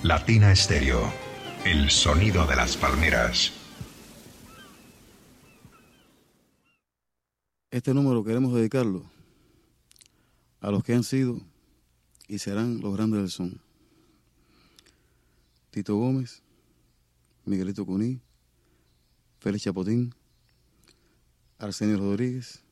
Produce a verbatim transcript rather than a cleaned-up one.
Latina Estéreo, el sonido de las palmeras. Este número queremos dedicarlo a los que han sido y serán los grandes del son. Tito Gómez, Miguelito Cuní, Félix Chapotín, Arsenio Rodríguez,